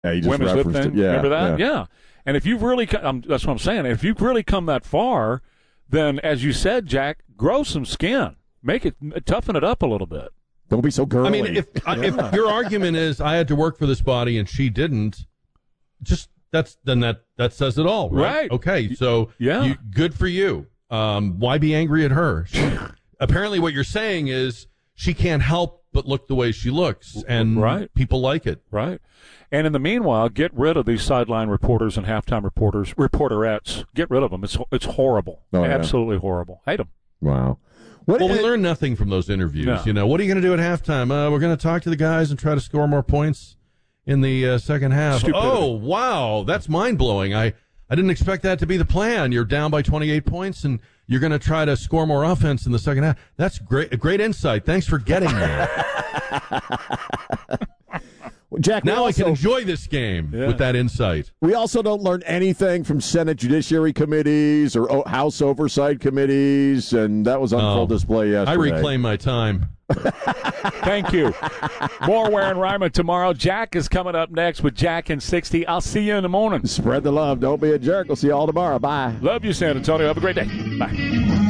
Yeah, he just women's lip referenced thing. it. Yeah, remember that? yeah. Yeah. And if you've really, that's what I'm saying. If you've really come that far, then as you said, Jack, grow some skin, toughen it up a little bit. Don't be so girly. I mean, if your argument is I had to work for this body and she didn't, that says it all, right? Okay, so good for you. Why be angry at her? Apparently, what you're saying is she can't help but look the way she looks, and people like it. Right. And in the meanwhile, get rid of these sideline reporters and halftime reporterettes. Get rid of them. It's horrible. Absolutely horrible. Hate them. Wow. We learned nothing from those interviews. No. You know, what are you going to do at halftime? We're going to talk to the guys and try to score more points in the second half. Stupidity. Oh, wow. That's mind-blowing. I didn't expect that to be the plan. You're down by 28 points, and you're going to try to score more offense in the second half. That's great insight. Thanks for getting there. Jack, now I can enjoy this game with that insight. We also don't learn anything from Senate Judiciary Committees or House Oversight Committees, and that was on full display yesterday. I reclaim my time. Thank you. More Ware and Reimer tomorrow. Jack is coming up next with Jack in 60. I'll see you in the morning. Spread the love. Don't be a jerk. We'll see you all tomorrow. Bye. Love you, San Antonio. Have a great day. Bye.